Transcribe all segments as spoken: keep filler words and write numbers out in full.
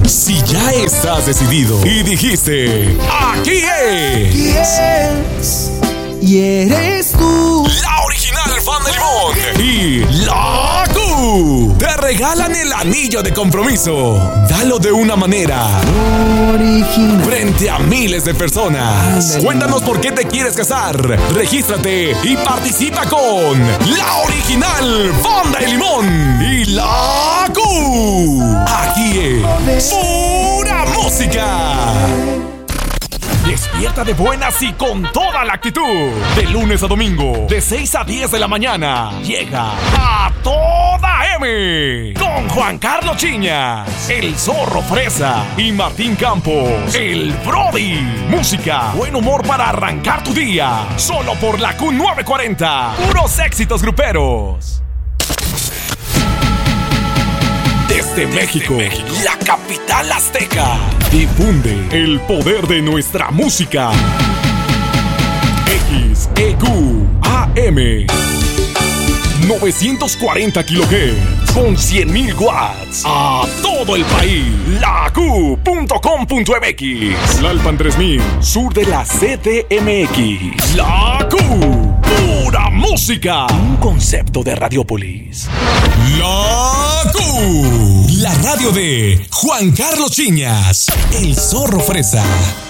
Si ya estás decidido y dijiste, aquí es, aquí es, y eres tú, la original fan de Limón y la Q, te regalan el anillo de compromiso. Dalo de una manera original frente a miles de personas. Cuéntanos por qué te quieres casar. Regístrate y participa con la original banda de Limón y la Q. Aquí es pura música. Despierta de buenas y con toda la actitud. De lunes a domingo, de seis a diez de la mañana, llega A Toda M con Juan Carlos Chiñas, el Zorro Fresa y Martín Campos, el Brody. Música, buen humor para arrancar tu día. Solo por la Q novecientos cuarenta. Puros éxitos gruperos. Desde México, México, la capital azteca, difunde el poder de nuestra música. X E Q A M novecientos cuarenta kilohertz con cien mil watts a todo el país. La Q punto com punto m x, Lalpan tres mil, sur de la C D M X. La Q, pura música. Un concepto de Radiopolis. La Q, la radio de Juan Carlos Chiñas, el Zorro Fresa.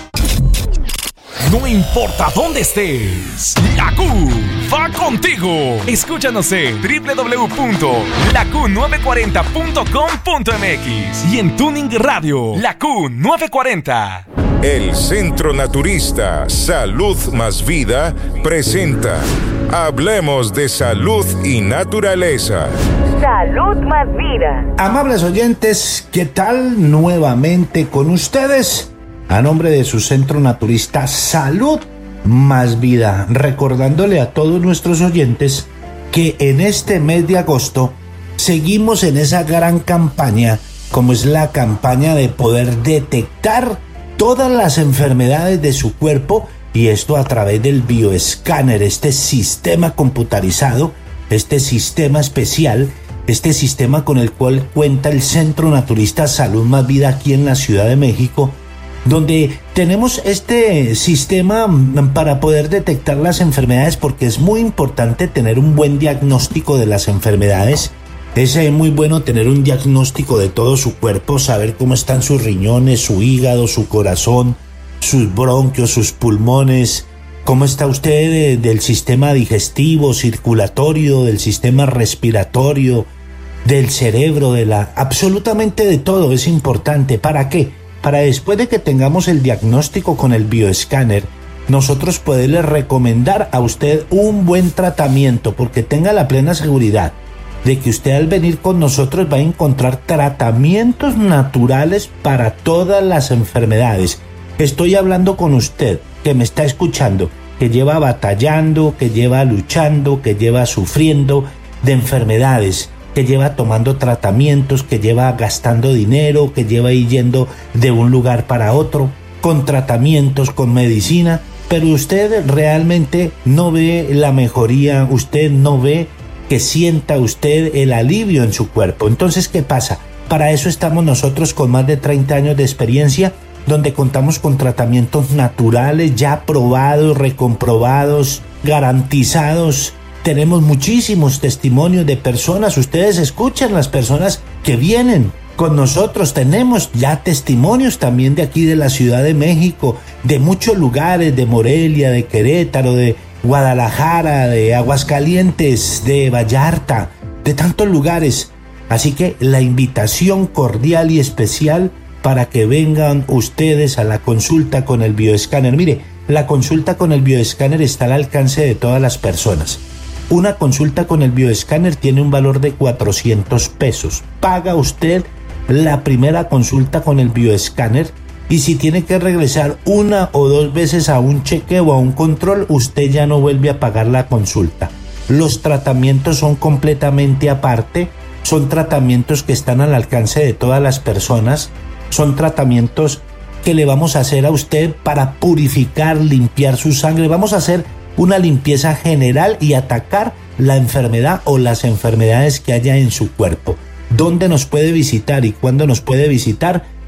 No importa dónde estés, la Q va contigo. Escúchanos en doble u doble u doble u punto la q novecientos cuarenta punto com punto m x y en Tuning Radio, la Q novecientos cuarenta. El Centro Naturista Salud Más Vida presenta Hablemos de Salud y Naturaleza. Salud Más Vida. Amables oyentes, ¿qué tal? Nuevamente con ustedes, a nombre de su Centro Naturista Salud Más Vida, recordándole a todos nuestros oyentes que en este mes de agosto seguimos en esa gran campaña, como es la campaña de poder detectar todas las enfermedades de su cuerpo, y esto a través del bioescáner, este sistema computarizado, este sistema especial, este sistema con el cual cuenta el Centro Naturista Salud Más Vida aquí en la Ciudad de México, donde tenemos este sistema para poder detectar las enfermedades, porque es muy importante tener un buen diagnóstico de las enfermedades. Es muy bueno tener un diagnóstico de todo su cuerpo, saber cómo están sus riñones, su hígado, su corazón, sus bronquios, sus pulmones, cómo está usted de, del sistema digestivo, circulatorio, del sistema respiratorio, del cerebro, de la absolutamente de todo. Es importante. ¿Para qué? Para después de que tengamos el diagnóstico con el bioescáner, nosotros poderle recomendar a usted un buen tratamiento, porque tenga la plena seguridad de que usted al venir con nosotros va a encontrar tratamientos naturales para todas las enfermedades. Estoy hablando con usted que me está escuchando, que lleva batallando, que lleva luchando, que lleva sufriendo de enfermedades, que lleva tomando tratamientos, que lleva gastando dinero, que lleva yendo de un lugar para otro, con tratamientos, con medicina, pero usted realmente no ve la mejoría, usted no ve que sienta usted el alivio en su cuerpo. Entonces, ¿qué pasa? Para eso estamos nosotros con más de treinta años de experiencia, donde contamos con tratamientos naturales ya probados, recomprobados, garantizados. Tenemos muchísimos testimonios de personas. Ustedes escuchan las personas que vienen con nosotros. Tenemos ya testimonios también de aquí de la Ciudad de México, de muchos lugares, de Morelia, de Querétaro, de Guadalajara, de Aguascalientes, de Vallarta, de tantos lugares. Así que la invitación cordial y especial para que vengan ustedes a la consulta con el bioescáner. Mire, la consulta con el bioescáner está al alcance de todas las personas. Una consulta con el bioescáner tiene un valor de cuatrocientos pesos. Paga usted la primera consulta con el bioescáner, y si tiene que regresar una o dos veces a un chequeo o a un control, usted ya no vuelve a pagar la consulta. Los tratamientos son completamente aparte, son tratamientos que están al alcance de todas las personas, son tratamientos que le vamos a hacer a usted para purificar, limpiar su sangre. Vamos a hacer una limpieza general y atacar la enfermedad o las enfermedades que haya en su cuerpo. ¿Dónde nos puede visitar y cuándo nos puede visitar?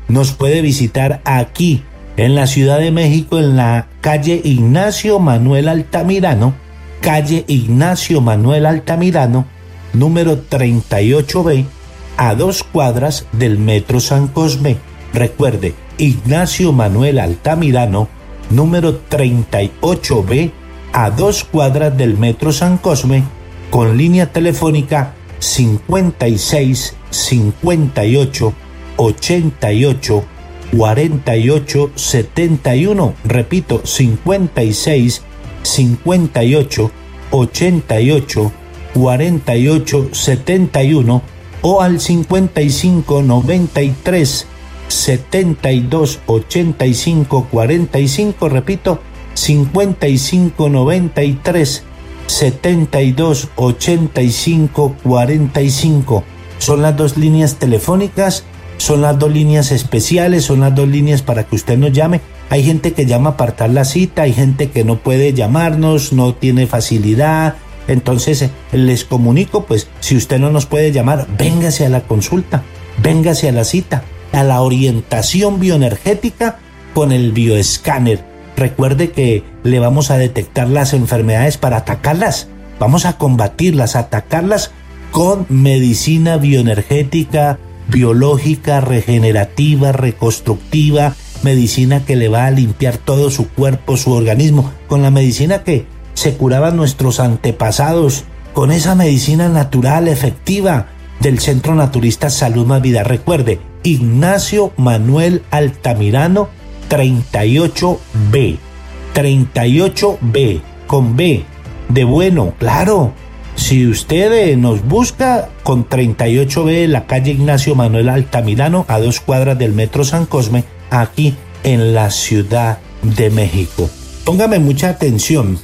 nos puede visitar aquí en la Ciudad de México, en la calle Ignacio Manuel Altamirano, calle Ignacio Manuel Altamirano, número treinta y ocho B, a dos cuadras del Metro San Cosme. Recuerde, Ignacio Manuel Altamirano, número treinta y ocho B, a dos cuadras del Metro San Cosme, con línea telefónica cincuenta y seis, cincuenta y ocho, ochenta y ocho, cuarenta y ocho, setenta y uno. Repito, cincuenta y seis, cincuenta y ocho, ochenta y ocho, cuarenta y ocho, setenta y uno, o al cincuenta y cinco, noventa y tres, setenta y dos, ochenta y cinco, cuarenta y cinco. Repito, cincuenta y cinco, noventa y tres, setenta y dos, ochenta y cinco, cuarenta y cinco. Son las dos líneas telefónicas, son las dos líneas especiales, son las dos líneas para que usted nos llame. Hay gente que llama a apartar la cita, hay gente que no puede llamarnos, no tiene facilidad. Entonces eh, les comunico, pues si usted no nos puede llamar, véngase a la consulta, véngase a la cita, a la orientación bioenergética con el bioescáner. Recuerde que le vamos a detectar las enfermedades para atacarlas, vamos a combatirlas, atacarlas con medicina bioenergética, biológica, regenerativa, reconstructiva, medicina que le va a limpiar todo su cuerpo, su organismo, con la medicina que se curaban nuestros antepasados, con esa medicina natural, efectiva, del Centro Naturista Salud Más Vida. Recuerde, Ignacio Manuel Altamirano, treinta y ocho B, treinta y ocho B, con B, de bueno, claro. Si usted nos busca con treinta y ocho B en la calle Ignacio Manuel Altamirano, a dos cuadras del Metro San Cosme, aquí en la Ciudad de México. Póngame mucha atención.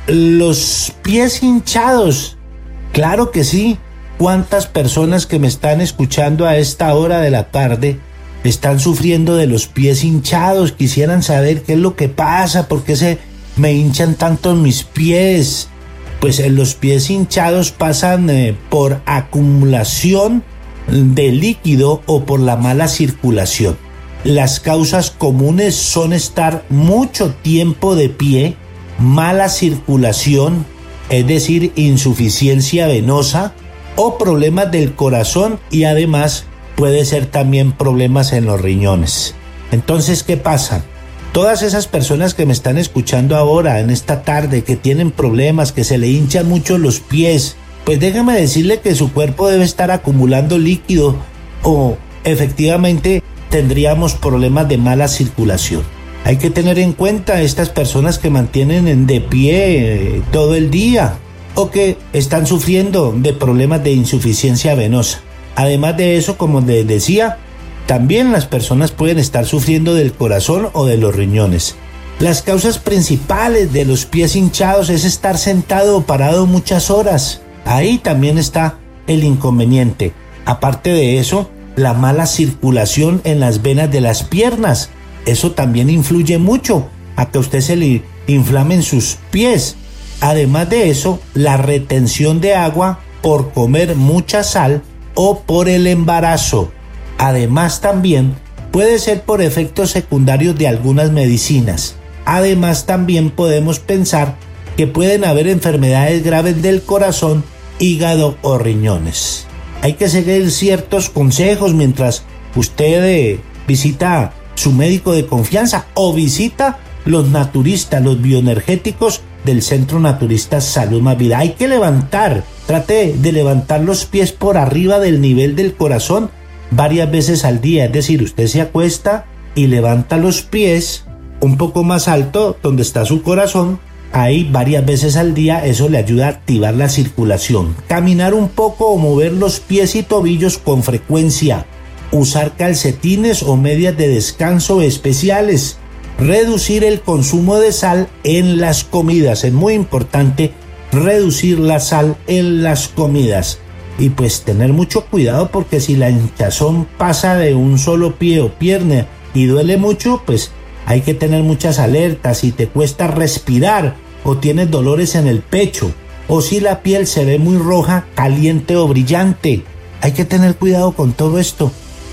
Los pies hinchados, claro que sí. ¿Cuántas personas que me están escuchando a esta hora de la tarde están sufriendo de los pies hinchados? Quisieran saber qué es lo que pasa, por qué se me hinchan tanto mis pies. Pues en los pies hinchados pasan eh, por acumulación de líquido o por la mala circulación. Las causas comunes son estar mucho tiempo de pie, mala circulación, es decir, insuficiencia venosa, o problemas del corazón, y además puede ser también problemas en los riñones. Entonces, ¿qué pasa? Todas esas personas que me están escuchando ahora, en esta tarde, que tienen problemas, que se le hinchan mucho los pies, pues déjame decirle que su cuerpo debe estar acumulando líquido, o efectivamente tendríamos problemas de mala circulación. Hay que tener en cuenta estas personas que mantienen de pie todo el día, o que están sufriendo de problemas de insuficiencia venosa. Además de eso, como les decía, también las personas pueden estar sufriendo del corazón o de los riñones. Las causas principales de los pies hinchados es estar sentado o parado muchas horas. Ahí también está el inconveniente. Aparte de eso, la mala circulación en las venas de las piernas. Eso también influye mucho a que a usted se le inflamen sus pies. Además de eso, la retención de agua por comer mucha sal o por el embarazo. Además también puede ser por efectos secundarios de algunas medicinas. Además también podemos pensar que pueden haber enfermedades graves del corazón, hígado o riñones. Hay que seguir ciertos consejos mientras usted eh, visita su médico de confianza o visita los naturistas, los bioenergéticos del Centro Naturista Salud Más Vida. Hay que levantar, trate de levantar los pies por arriba del nivel del corazón varias veces al día, es decir, usted se acuesta y levanta los pies un poco más alto donde está su corazón, ahí varias veces al día. Eso le ayuda a activar la circulación. Caminar un poco o mover los pies y tobillos con frecuencia, usar calcetines o medias de descanso especiales, reducir el consumo de sal en las comidas. Es muy importante reducir la sal en las comidas. Y pues tener mucho cuidado, porque si la hinchazón pasa de un solo pie o pierna y duele mucho, pues hay que tener muchas alertas. Si te cuesta respirar o tienes dolores en el pecho, o si la piel se ve muy roja, caliente o brillante, hay que tener cuidado con todo esto.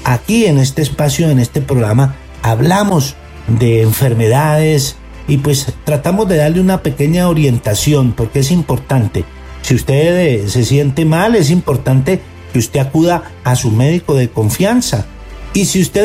aquí en este espacio, en este programa, hablamos de enfermedades y pues tratamos de darle una pequeña orientación, porque es importante. Si usted eh, se siente mal, es importante que usted acuda a su médico de confianza. Y si usted